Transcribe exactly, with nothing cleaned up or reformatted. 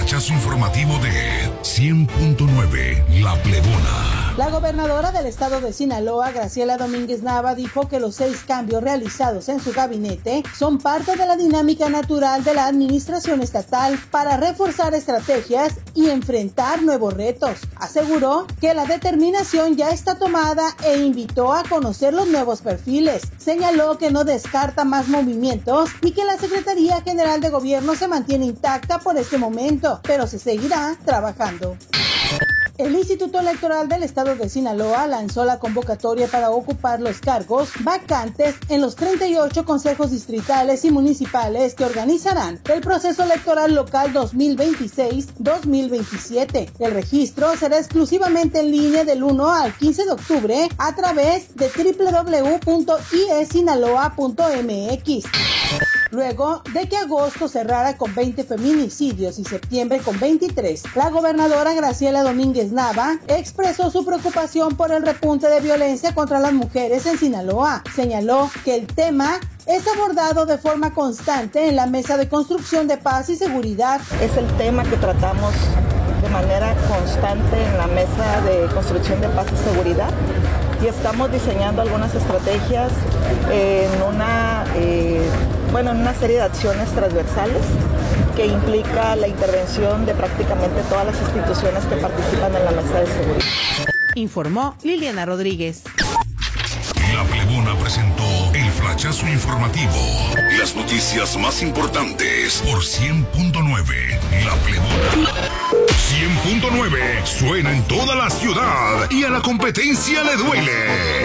flachazo informativo de cien punto nueve La Plebona. La gobernadora del estado de Sinaloa, Graciela Domínguez Nava, dijo que los seis cambios realizados en su gabinete son parte de la dinámica natural de la administración estatal para reforzar estrategias y enfrentar nuevos retos. Aseguró que la determinación ya está tomada e invitó a conocer los nuevos perfiles. Señaló que no descarta más movimientos y que la Secretaría General de Gobierno se mantiene intacta por este momento, pero se seguirá trabajando. El Instituto Electoral del Estado de Sinaloa lanzó la convocatoria para ocupar los cargos vacantes en los treinta y ocho consejos distritales y municipales que organizarán el proceso electoral local dos mil veintiséis dos mil veintisiete. El registro será exclusivamente en línea del uno al quince de octubre a través de doble u doble u doble u punto i e sinaloa punto eme equis. Luego de que agosto cerrara con veinte feminicidios y septiembre con veintitrés, la gobernadora Graciela Domínguez Nava expresó su preocupación por el repunte de violencia contra las mujeres en Sinaloa. Señaló que el tema es abordado de forma constante en la Mesa de Construcción de Paz y Seguridad. Es el tema que tratamos de manera constante en la Mesa de Construcción de Paz y Seguridad y estamos diseñando algunas estrategias en una... Eh, Bueno, en una serie de acciones transversales que implica la intervención de prácticamente todas las instituciones que participan en la mesa de seguridad. Informó Liliana Rodríguez. La Plebona presentó el flachazo informativo. Las noticias más importantes por cien punto nueve La Plebona. cien punto nueve suena en toda la ciudad y a la competencia le duele.